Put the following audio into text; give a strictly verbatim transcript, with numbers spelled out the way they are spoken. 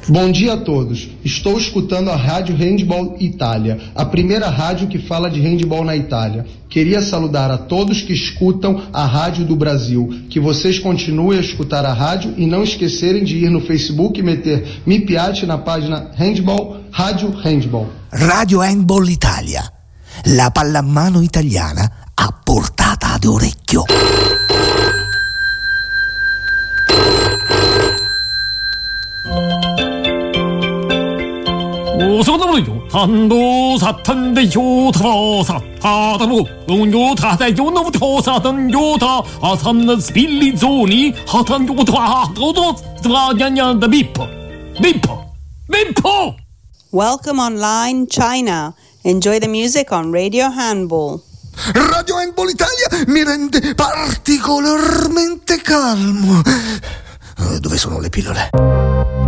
Bom dia a todos. Estou escutando a Rádio Handball Itália, a primeira rádio que fala de handball na Itália. Queria saludar a todos que escutam a rádio do Brasil, que vocês continuem a escutar a rádio e não esquecerem de ir no Facebook e meter Mi Piace na página Handball, Rádio Handball. Radio Handball Italia, la pallamano italiana a portata d'orecchio. 오소나무요 탄도 사탄데 요타사 하다노 응요타 대요노 토사던 요타 아삼나 스빌리존이 하탄 요타 고도 드와냐냐 비포 비포 비포. Welcome online China. Enjoy the music on Radio Handball. Radio Handball Italia mi rende particolarmente calmo. Dove sono le pillole?